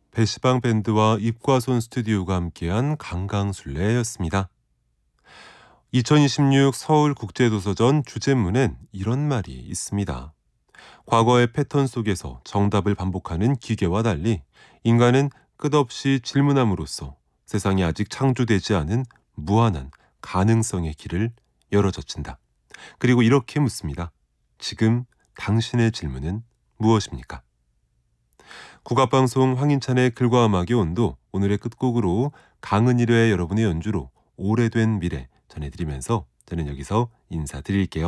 배시방 밴드와 입과손 스튜디오가 함께한 강강술래였습니다. 2026 서울국제도서전 주제문엔 이런 말이 있습니다. 과거의 패턴 속에서 정답을 반복하는 기계와 달리 인간은 끝없이 질문함으로써 세상이 아직 창조되지 않은 무한한 가능성의 길을 열어젖힌다. 그리고 이렇게 묻습니다. 지금 당신의 질문은 무엇입니까? 국악방송 황인찬의 글과 음악의 온도, 오늘의 끝곡으로 강은일의 여러분의 연주로 오래된 미래 전해드리면서 저는 여기서 인사드릴게요.